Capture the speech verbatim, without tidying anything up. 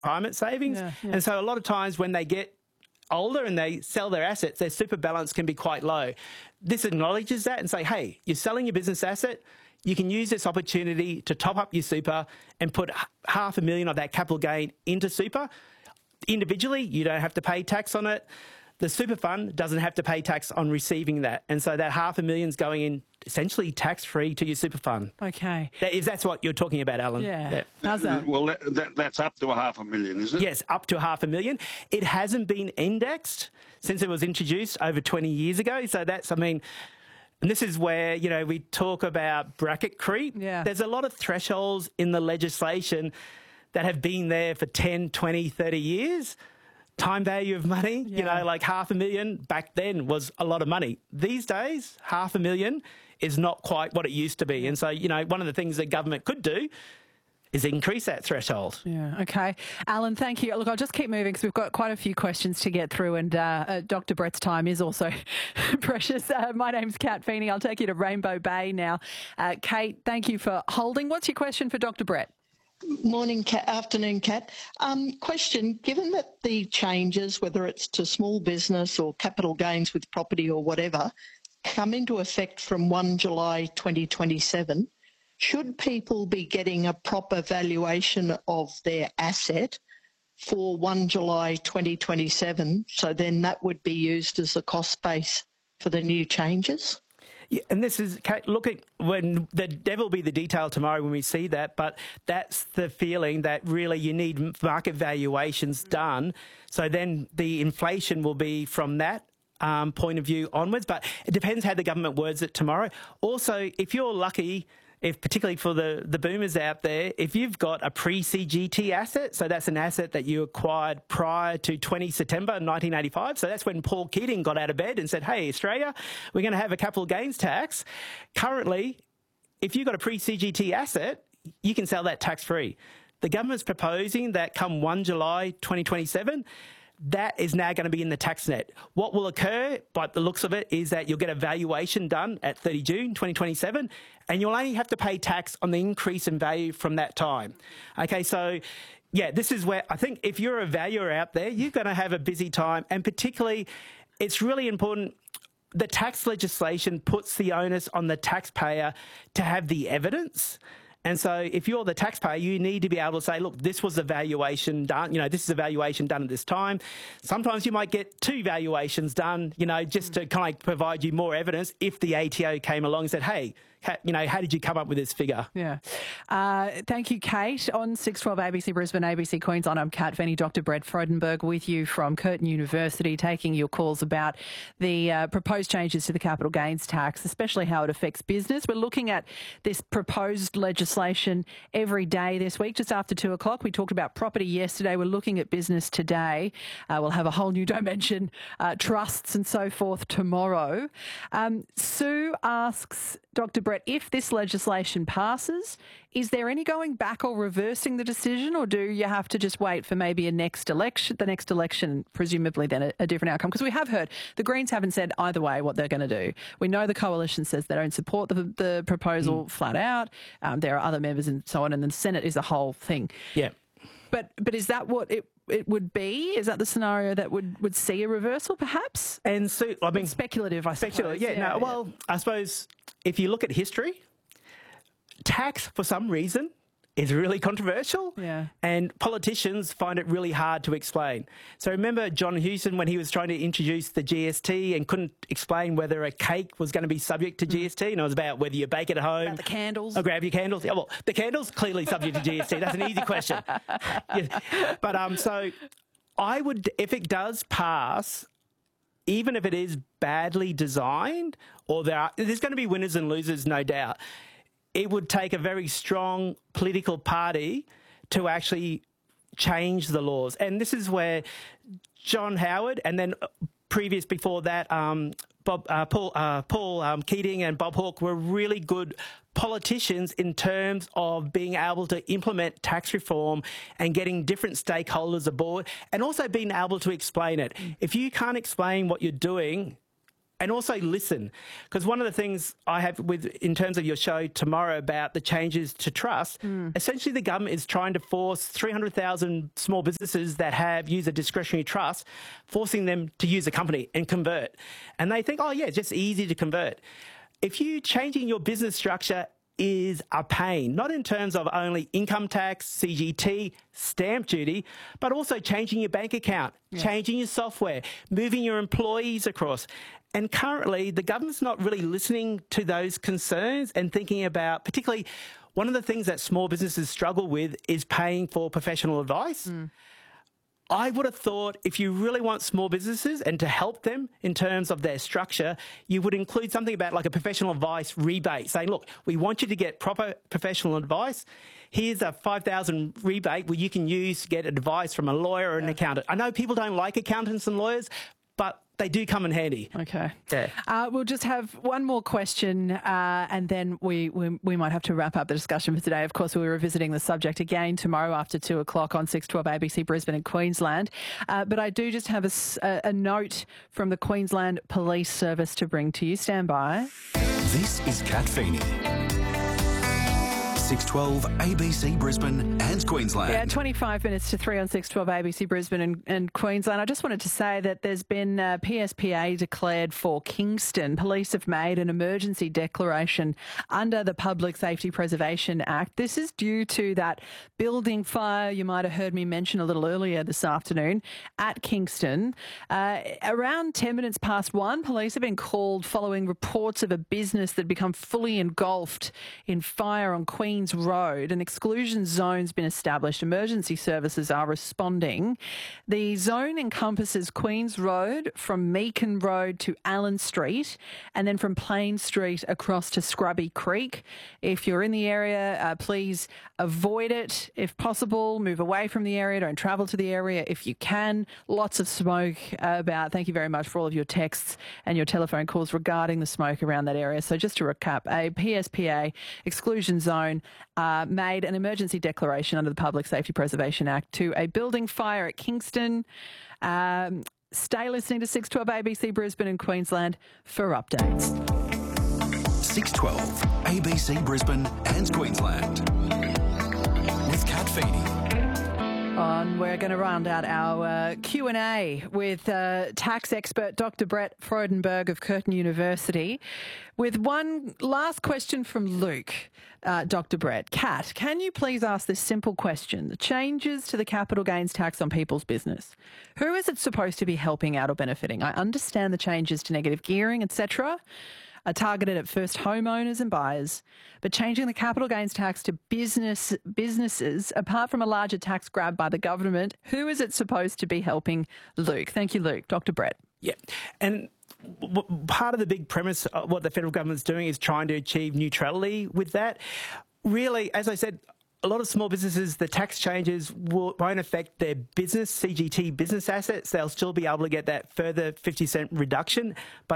retirement savings. Yeah, yeah. And so a lot of times when they get older and they sell their assets, their super balance can be quite low. This acknowledges that and say, hey, you're selling your business asset. You can use this opportunity to top up your super and put half a million of that capital gain into super. Individually, you don't have to pay tax on it. The super fund doesn't have to pay tax on receiving that. And so that half a million's going in essentially tax-free to your super fund. Okay. That, if that's what you're talking about, Alan. Yeah. yeah. How's that? Well, that, that, that's up to a half a million, is it? Yes, up to half a million. It hasn't been indexed since it was introduced over twenty years ago. So that's, I mean, and this is where, you know, we talk about bracket creep. Yeah. There's a lot of thresholds in the legislation that have been there for ten, twenty, thirty years. Time value of money, Yeah. you know, like half a million back then was a lot of money. These days, half a million is not quite what it used to be. And so, you know, one of the things that government could do is increase that threshold. Yeah, okay. Alan, thank you. Look, I'll just keep moving because we've got quite a few questions to get through, and uh, uh, Doctor Brett's time is also precious. Uh, my name's Kat Feeney. I'll take you to Rainbow Bay now. Uh, Kate, thank you for holding. What's your question for Doctor Brett? Morning, Kat, afternoon, Kat. Um, question, given that the changes, whether it's to small business or capital gains with property or whatever, come into effect from first of July twenty twenty-seven, should people be getting a proper valuation of their asset for first of July twenty twenty-seven? So then that would be used as a cost base for the new changes? Yeah, and this is, Kate, look at when the devil will be the detail tomorrow when we see that, but that's the feeling that really you need market valuations done. So then the inflation will be from that um, point of view onwards, but it depends how the government words it tomorrow. Also, if you're lucky, if particularly for the, the boomers out there, if you've got a pre-C G T asset, so that's an asset that you acquired prior to the twentieth of September nineteen eighty-five, so that's when Paul Keating got out of bed and said, hey, Australia, we're going to have a capital gains tax. Currently, if you've got a pre-C G T asset, you can sell that tax-free. The government's proposing that come first of July twenty twenty-seven, that is now going to be in the tax net. What will occur, by the looks of it, is that you'll get a valuation done at thirtieth of June twenty twenty-seven, and you'll only have to pay tax on the increase in value from that time. Okay, so yeah, this is where I think if you're a valuer out there, you're going to have a busy time, and particularly it's really important. The tax legislation puts the onus on the taxpayer to have the evidence. And so if you're the taxpayer, you need to be able to say, look, this was a valuation done, you know, this is a valuation done at this time. Sometimes you might get two valuations done, you know, just to kind of provide you more evidence if the A T O came along and said, hey, how, you know, how did you come up with this figure? Yeah. Uh, thank you, Kate. On six twelve A B C Brisbane, A B C Queensland, I'm Kat Feeney, Doctor Brett Frodenberg with you from Curtin University, taking your calls about the uh, proposed changes to the capital gains tax, especially how it affects business. We're looking at this proposed legislation every day this week, just after two o'clock. We talked about property yesterday. We're looking at business today. Uh, we'll have a whole new dimension, uh, trusts and so forth tomorrow. Um, Sue asks, Doctor Brett, if this legislation passes, is there any going back or reversing the decision, or do you have to just wait for maybe a next election, the next election, presumably then a, a different outcome? Because we have heard the Greens haven't said either way what they're going to do. We know the coalition says they don't support the, the proposal mm. flat out. Um, there are other members and so on, and the Senate is a whole thing. Yeah. But but is that what it it would be? Is that the scenario that would, would see a reversal, perhaps? And so, I mean, it's speculative, I speculative, suppose. Yeah, yeah, no, well, yeah. I suppose if you look at history, tax, for some reason, is really controversial, yeah. and politicians find it really hard to explain. So remember John Hewson when he was trying to introduce the G S T and couldn't explain whether a cake was going to be subject to G S T, and it was about whether you bake it at home. About the candles. Or grab your candles. Yeah, well, the candles clearly subject to G S T. That's an easy question. Yeah. But um, so I would, if it does pass, even if it is badly designed, or there are, there's going to be winners and losers, no doubt, it would take a very strong political party to actually change the laws. And this is where John Howard and then previous before that, um, Bob, uh, Paul, uh, Paul um, Keating and Bob Hawke were really good politicians in terms of being able to implement tax reform and getting different stakeholders aboard, and also being able to explain it. If you can't explain what you're doing and also listen. Because one of the things I have with in terms of your show tomorrow about the changes to trust, mm. essentially the government is trying to force three hundred thousand small businesses that have used a discretionary trust, forcing them to use a company and convert. And they think, oh, yeah, it's just easy to convert. If you changing your business structure is a pain, not in terms of only income tax, C G T, stamp duty, but also changing your bank account, yeah. changing your software, moving your employees across. And currently, the government's not really listening to those concerns and thinking about, particularly, one of the things that small businesses struggle with is paying for professional advice. Mm. I would have thought if you really want small businesses and to help them in terms of their structure, you would include something about like a professional advice rebate, saying, look, we want you to get proper professional advice. Here's a five thousand dollars rebate where you can use to get advice from a lawyer or an yeah. accountant. I know people don't like accountants and lawyers, but they do come in handy. Okay. Yeah. Uh, we'll just have one more question uh, and then we, we we might have to wrap up the discussion for today. Of course, we're revisiting the subject again tomorrow after two o'clock on six twelve A B C Brisbane and Queensland. Uh, but I do just have a, a note from the Queensland Police Service to bring to you. Stand by. This is Kat Feeney. six twelve A B C Brisbane and Queensland. Yeah, twenty-five minutes to three on six twelve A B C Brisbane and, and Queensland. I just wanted to say that there's been uh, P S P A declared for Kingston. Police have made an emergency declaration under the Public Safety Preservation Act. This is due to that building fire you might have heard me mention a little earlier this afternoon at Kingston. Uh, around ten minutes past one, police have been called following reports of a business that had become fully engulfed in fire on Queen Road. An exclusion zone's been established. Emergency services are responding. The zone encompasses Queens Road from Meakin Road to Allen Street and then from Plain Street across to Scrubby Creek. If you're in the area, uh, please avoid it if possible. Move away from the area. Don't travel to the area if you can. Lots of smoke about. Thank you very much for all of your texts and your telephone calls regarding the smoke around that area. So just to recap, a P S P A exclusion zone Uh, made an emergency declaration under the Public Safety Preservation Act to a building fire at Kingston. Um, stay listening to six twelve A B C Brisbane and Queensland for updates. six twelve A B C Brisbane and Queensland with Kat Feeney. On, we're going to round out our uh, Q and A with uh, tax expert Doctor Brett Freudenberg of Curtin University with one last question from Luke. Uh, Doctor Brett, Kat, can you please ask this simple question? The changes to the capital gains tax on people's business. Who is it supposed to be helping out or benefiting? I understand the changes to negative gearing, et cetera, are targeted at first homeowners and buyers, but changing the capital gains tax to business businesses, apart from a larger tax grab by the government, who is it supposed to be helping? Luke. Thank you, Luke. Doctor Brett. Yeah, and part of the big premise of what the federal government's doing is trying to achieve neutrality with that. Really, as I said, a lot of small businesses, the tax changes will, won't affect their business, C G T business assets. They'll still be able to get that further fifty cent reduction, but